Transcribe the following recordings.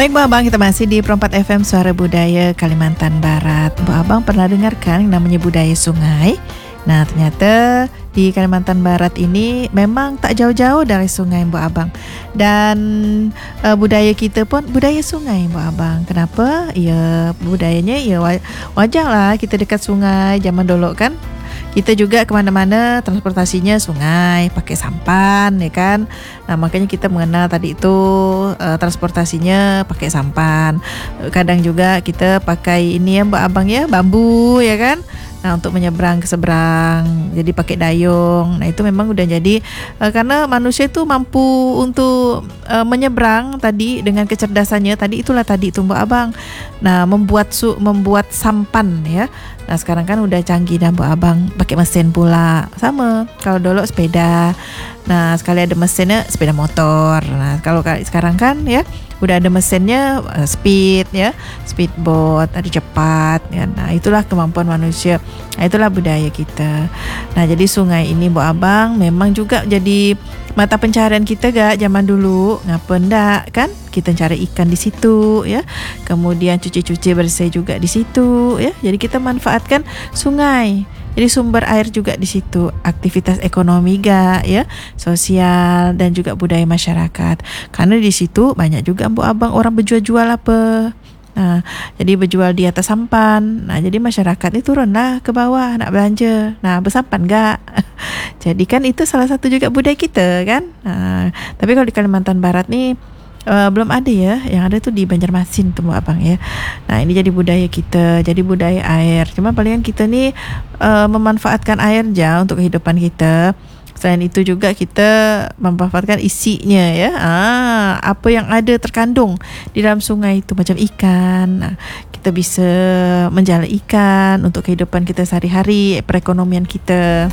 Baik Bu Abang, kita masih di Perempat FM Suara Budaya Kalimantan Barat. Bu Abang pernah dengarkan yang namanya budaya sungai? Nah, ternyata di Kalimantan Barat ini memang tak jauh-jauh dari sungai Bu Abang. Dan budaya kita pun budaya sungai Bu Abang. Kenapa? Ya, budayanya ya wajarlah kita dekat sungai zaman dulu kan. Kita juga kemana-mana transportasinya sungai, pakai sampan, ya kan. Nah, makanya kita mengenal tadi itu transportasinya pakai sampan. Kadang juga kita pakai ini ya Mbak Abang ya, bambu ya kan. Nah, untuk menyeberang ke seberang, jadi pakai dayung. Nah, itu memang udah jadi karena manusia itu mampu untuk menyeberang tadi dengan kecerdasannya. Tadi itulah tadi itu Mbak Abang. Nah, membuat sampan ya. Nah, sekarang kan udah canggih dah Mbak Abang, pakai mesin pula. Sama, kalau dulu sepeda. Nah, sekali ada mesinnya sepeda motor. Nah, kalau sekarang kan ya udah ada mesinnya speed ya, speedboat, ada cepat ya. Nah, itulah kemampuan manusia. Nah, itulah budaya kita. Nah, jadi sungai ini Bu Abang memang juga jadi mata pencaharian kita gak zaman dulu. Ngapa ndak kan? Kita cari ikan di situ ya. Kemudian cuci-cuci bersih juga di situ ya. Jadi kita manfaatkan sungai. Jadi sumber air juga di situ, aktivitas ekonomi gak ya, sosial dan juga budaya masyarakat. Karena di situ banyak juga Bu Abang orang berjual-jual apa. Nah, jadi berjual di atas sampan. Nah, jadi masyarakat itu turunlah ke bawah nak belanja. Nah, bersampan gak? Jadi kan itu salah satu juga budaya kita kan. Nah, tapi kalau di Kalimantan Barat nih belum ada ya, yang ada tuh di Banjarmasin tuh Bu Abang ya. Nah, ini jadi budaya kita, jadi budaya air. Cuma palingan kita nih memanfaatkan air aja untuk kehidupan kita. Selain itu juga kita memanfaatkan isinya ya. Apa yang ada terkandung di dalam sungai itu macam ikan. Nah, kita bisa menjala ikan untuk kehidupan kita sehari-hari, perekonomian kita.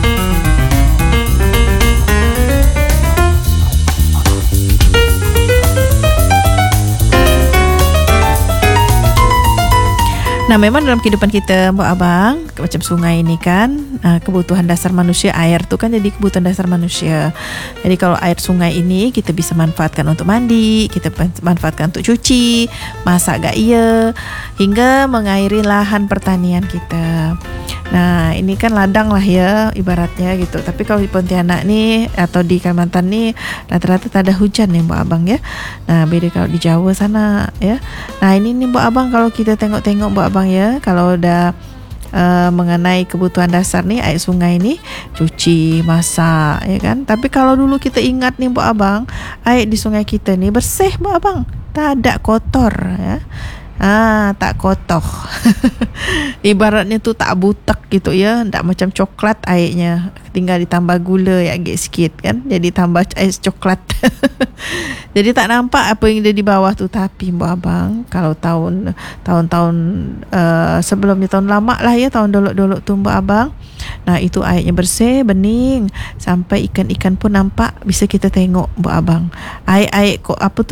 Nah, memang dalam kehidupan kita Mbak Abang, macam sungai ini kan kebutuhan dasar manusia, air tu kan jadi kebutuhan dasar manusia. Jadi kalau air sungai ini kita bisa manfaatkan untuk mandi, kita manfaatkan untuk cuci, masak gak iya, hingga mengairi lahan pertanian kita. Nah, ini kan ladang lah ya ibaratnya gitu. Tapi kalau di Pontianak nih atau di Kalimantan nih rata-rata tak ada hujan ya Mbak Abang ya. Nah, beda kalau di Jawa sana ya. Nah, ini nih Mbak Abang, kalau kita tengok-tengok Mbak Abang ya, kalau udah mengenai kebutuhan dasar nih air sungai nih, cuci, masak ya kan. Tapi kalau dulu kita ingat nih Mbak Abang, air di sungai kita nih bersih Mbak Abang, tak ada kotor ya. Tak kotor. Ibaratnya tu tak butak gitu ya, tak macam coklat airnya, tinggal ditambah gula ya agak sikit kan, jadi tambah ais coklat. Jadi tak nampak apa yang ada di bawah tu. Tapi Mbak Abang, kalau tahun-tahun sebelumnya, tahun lama lah ya, tahun dolok-dolok tu Mbak Abang, nah itu airnya bersih, bening, sampai ikan-ikan pun nampak, bisa kita tengok Mbak Abang. Air kok apa tu